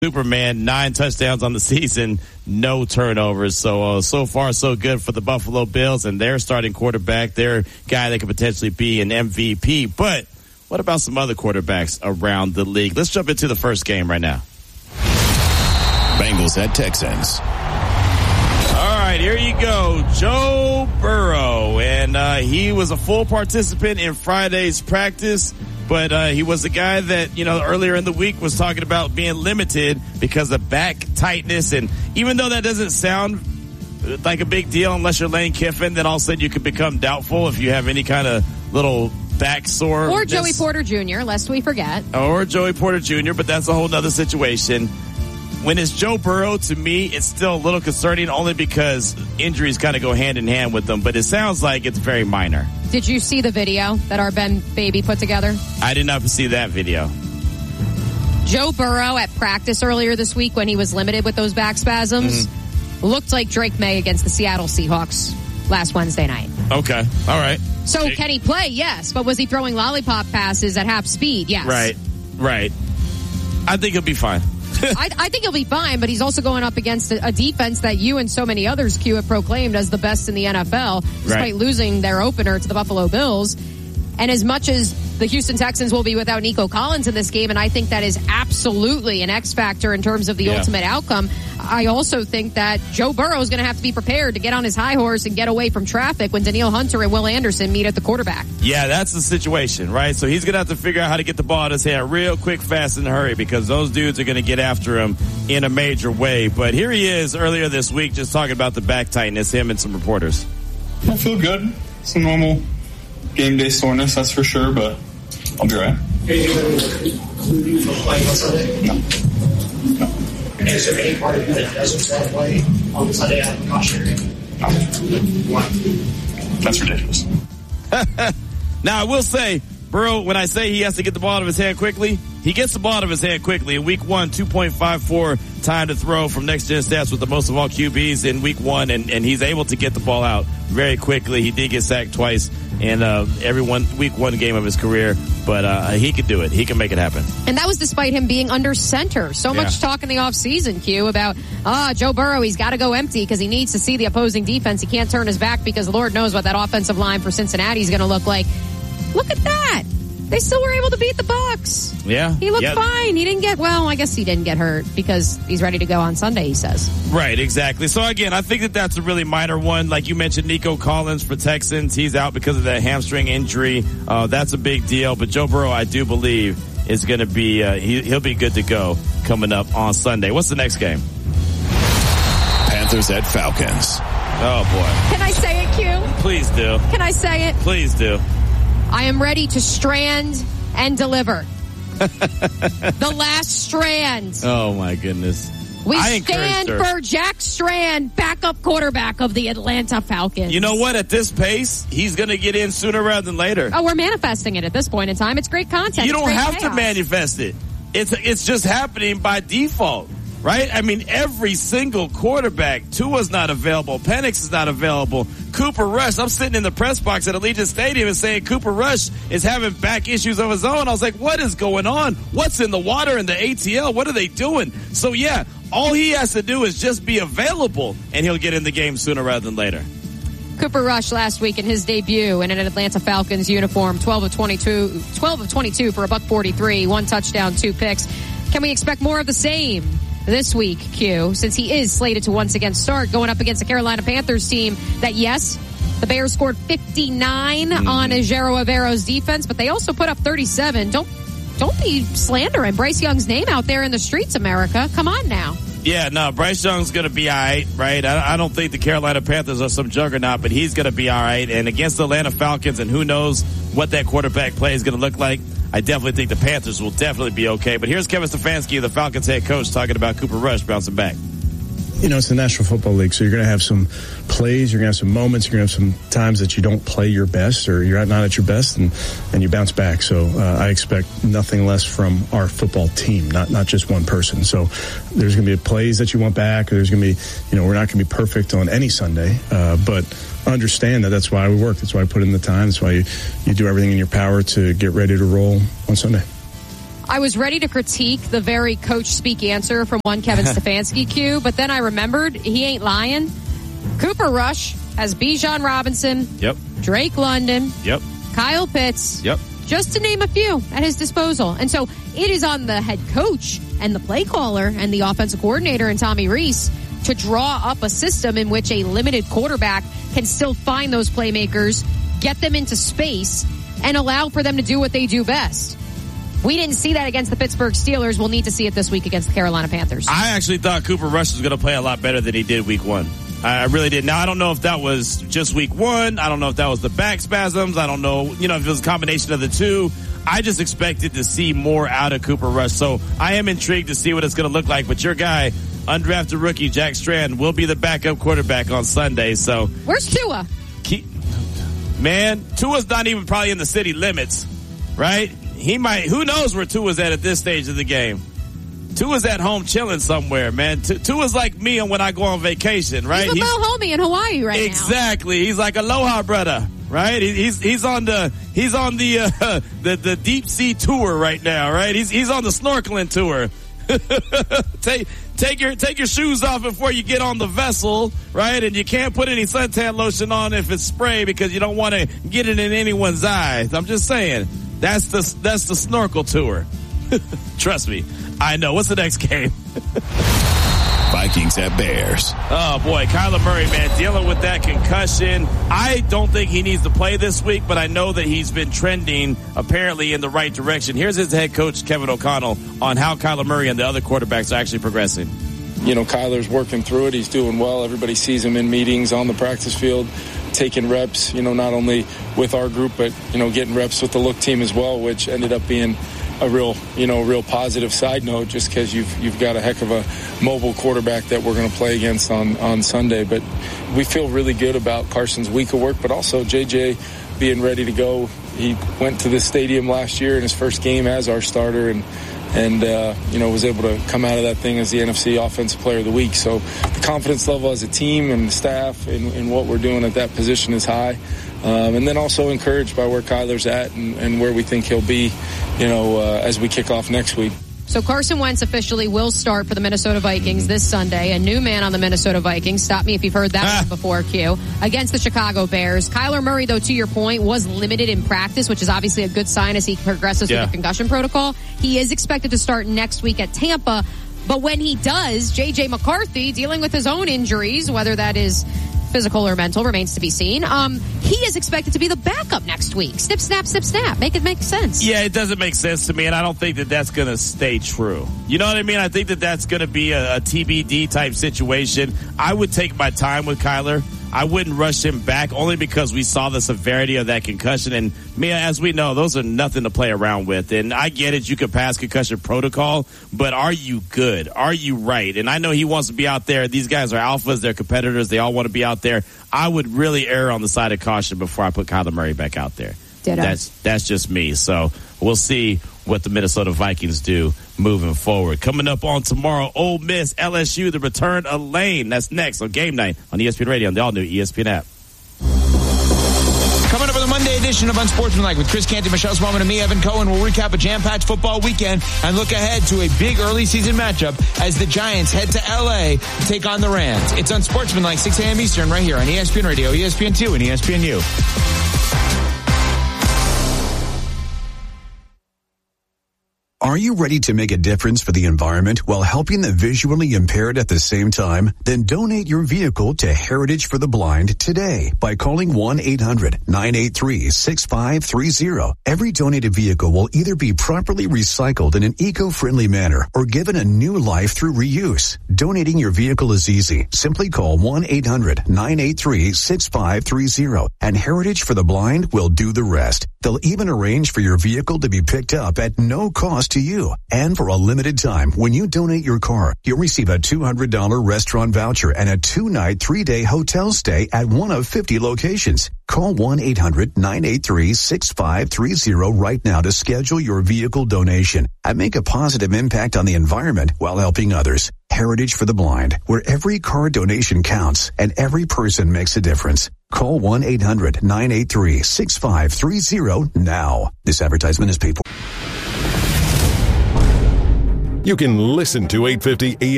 Superman, 9 touchdowns on the season, no turnovers. So far, so good for the Buffalo Bills and their starting quarterback, their guy that could potentially be an MVP. But what about some other quarterbacks around the league? Let's jump into the first game right now. Bengals at Texans. All right, here you go. Joe Burrow. And he was a full participant in Friday's practice. But he was the guy that, earlier in the week was talking about being limited because of back tightness. And even though that doesn't sound like a big deal unless you're Lane Kiffin, then all of a sudden you could become doubtful if you have any kind of little back sore. Or Joey Porter Jr., lest we forget. Or Joey Porter Jr., but that's a whole other situation. When it's Joe Burrow, to me, it's still a little concerning only because injuries kind of go hand in hand with them. But it sounds like it's very minor. Did you see the video that our Ben Baby put together? I did not see that video. Joe Burrow at practice earlier this week when he was limited with those back spasms looked like Drake May against the Seattle Seahawks last Wednesday night. Okay. All right. So can he play? Yes. But was he throwing lollipop passes at half speed? Yes. Right. I think he'll be fine. I think he'll be fine, but he's also going up against a defense that you and so many others, Q, have proclaimed as the best in the NFL, despite losing their opener to the Buffalo Bills. And as much as the Houston Texans will be without Nico Collins in this game, and I think that is absolutely an X factor in terms of the ultimate outcome, I also think that Joe Burrow is going to have to be prepared to get on his high horse and get away from traffic when Danielle Hunter and Will Anderson meet at the quarterback. Yeah, that's the situation, right? So he's going to have to figure out how to get the ball in his hand real quick, fast, and hurry because those dudes are going to get after him in a major way. But here he is earlier this week just talking about the back tightness, him and some reporters. I feel good. It's a normal game day soreness, that's for sure, but I'll be right. Are you going to include you for playing on Sunday? No. Is there any part of you that doesn't want to play on Sunday out of the cautionary game? No. Why? That's ridiculous. Now, I will say, Burrow, when I say he has to get the ball out of his hand quickly, he gets the ball out of his hand quickly. In week 1, 2.54 time to throw from Next Gen Stats with the most of all QBs in week 1, and he's able to get the ball out very quickly. He did get sacked twice in week 1 game of his career, but he could do it. He can make it happen. And that was despite him being under center. So much talk in the offseason, Q, about, Joe Burrow, he's got to go empty because he needs to see the opposing defense. He can't turn his back because Lord knows what that offensive line for Cincinnati is going to look like. Look at that. They still were able to beat the Bucs. Yeah. He looked fine. He didn't I guess he didn't get hurt because he's ready to go on Sunday, he says. Right, exactly. So again, I think that's a really minor one. Like you mentioned, Nico Collins for Texans. He's out because of that hamstring injury. That's a big deal. But Joe Burrow, I do believe, is going to be, he'll be good to go coming up on Sunday. What's the next game? Panthers at Falcons. Oh, boy. Can I say it, Q? Please do. Can I say it? Please do. I am ready to strand and deliver. The last strand. Oh, my goodness. We stand for Jack Strand, backup quarterback of the Atlanta Falcons. You know what? At this pace, he's going to get in sooner rather than later. Oh, we're manifesting it at this point in time. It's great content. You don't have to manifest it. It's just happening by default. Right? I mean, every single quarterback. Tua's not available. Penix is not available. Cooper Rush. I'm sitting in the press box at Allegiant Stadium and saying Cooper Rush is having back issues of his own. I was like, what is going on? What's in the water in the ATL? What are they doing? So, yeah, all he has to do is just be available, and he'll get in the game sooner rather than later. Cooper Rush last week in his debut in an Atlanta Falcons uniform, 12 of 22 for $143, 1 touchdown, 2 picks. Can we expect more of the same this week, Q, since he is slated to once again start going up against the Carolina Panthers team that, yes, the Bears scored 59 on Ejiro Evero's defense, but they also put up 37. Don't be slandering Bryce Young's name out there in the streets, America. Come on now. Yeah, no, Bryce Young's going to be all right, right? I don't think the Carolina Panthers are some juggernaut, but he's going to be all right. And against the Atlanta Falcons, and who knows what that quarterback play is going to look like, I definitely think the Panthers will definitely be okay. But here's Kevin Stefanski, the Falcons head coach, talking about Cooper Rush bouncing back. You know, it's the National Football League, so you're going to have some plays, you're going to have some moments, you're going to have some times that you don't play your best or you're not at your best, and you bounce back. So I expect nothing less from our football team, not just one person. So there's going to be plays that you want back, or there's going to be, we're not going to be perfect on any Sunday, but understand that that's why we work. That's why I put in the time. That's why you do everything in your power to get ready to roll on Sunday. I was ready to critique the very coach-speak answer from one Kevin Stefanski cue, but then I remembered he ain't lying. Cooper Rush has Bijan Robinson, Drake London, Kyle Pitts, just to name a few at his disposal. And so it is on the head coach and the play caller and the offensive coordinator and Tommy Rees to draw up a system in which a limited quarterback can still find those playmakers, get them into space, and allow for them to do what they do best. We didn't see that against the Pittsburgh Steelers. We'll need to see it this week against the Carolina Panthers. I actually thought Cooper Rush was going to play a lot better than he did week 1. I really did. Now, I don't know if that was just week 1. I don't know if that was the back spasms. I don't know, if it was a combination of the two. I just expected to see more out of Cooper Rush. So I am intrigued to see what it's going to look like. But your guy, undrafted rookie Jack Strand, will be the backup quarterback on Sunday. So where's Tua? Man, Tua's not even probably in the city limits, right? He might. Who knows where Tua's at this stage of the game? Tua's at home chilling somewhere, man. Tua's like me when I go on vacation, right? He's a homie in Hawaii right now. Exactly. He's like aloha, brother, right? He's on the deep sea tour right now, right? He's on the snorkeling tour. Take your shoes off before you get on the vessel, right? And you can't put any suntan lotion on if it's spray because you don't want to get it in anyone's eyes. I'm just saying. That's the snorkel tour. Trust me. I know. What's the next game? Vikings at Bears. Oh, boy. Kyler Murray, man, dealing with that concussion. I don't think he needs to play this week, but I know that he's been trending apparently in the right direction. Here's his head coach, Kevin O'Connell, on how Kyler Murray and the other quarterbacks are actually progressing. Kyler's working through it. He's doing well. Everybody sees him in meetings on the practice field, taking reps, not only with our group, but, getting reps with the look team as well, which ended up being a real positive side note just because you've got a heck of a mobile quarterback that we're going to play against on Sunday. But we feel really good about Carson's week of work, but also JJ being ready to go. He went to the stadium last year in his first game as our starter and was able to come out of that thing as the NFC Offensive Player of the Week. So the confidence level as a team and the staff in what we're doing at that position is high. And then also encouraged by where Kyler's at and where we think he'll be, as we kick off next week. So Carson Wentz officially will start for the Minnesota Vikings this Sunday. A new man on the Minnesota Vikings. Stop me if you've heard that one before, Q. Against the Chicago Bears. Kyler Murray, though, to your point, was limited in practice, which is obviously a good sign as he progresses with the concussion protocol. He is expected to start next week at Tampa. But when he does, J.J. McCarthy, dealing with his own injuries, whether that is physical or mental, remains to be seen. He is expected to be the backup next week. Snip, snap, snip, snap. Make it make sense. Yeah, it doesn't make sense to me, and I don't think that that's going to stay true. You know what I mean? I think that that's going to be a TBD type situation. I would take my time with Kyler. I wouldn't rush him back only because we saw the severity of that concussion. And, Mia, as we know, those are nothing to play around with. And I get it. You could pass concussion protocol, but are you good? Are you right? And I know he wants to be out there. These guys are alphas. They're competitors. They all want to be out there. I would really err on the side of caution before I put Kyler Murray back out there. That's just me. So we'll see what the Minnesota Vikings do moving forward. Coming up on tomorrow, Ole Miss, LSU, the return of Lane. That's next on Game Night on ESPN Radio and the all-new ESPN app. Coming up on the Monday edition of Unsportsmanlike with Chris Canty, Michelle Smallman, and me, Evan Cohen. We'll recap a jam-packed football weekend and look ahead to a big early season matchup as the Giants head to L.A. to take on the Rams. It's Unsportsmanlike, 6 a.m. Eastern, right here on ESPN Radio, ESPN2, and ESPNU. Are you ready to make a difference for the environment while helping the visually impaired at the same time? Then donate your vehicle to Heritage for the Blind today by calling 1-800-983-6530. Every donated vehicle will either be properly recycled in an eco-friendly manner or given a new life through reuse. Donating your vehicle is easy. Simply call 1-800-983-6530 and Heritage for the Blind will do the rest. They'll even arrange for your vehicle to be picked up at no cost to you. And for a limited time, when you donate your car, you'll receive a $200 restaurant voucher and a 2-night, 3-day hotel stay at one of 50 locations. Call 1-800-983-6530 right now to schedule your vehicle donation and make a positive impact on the environment while helping others. Heritage for the Blind, where every car donation counts and every person makes a difference. Call 1-800-983-6530 now. This advertisement is paid for. You can listen to 850 ESPN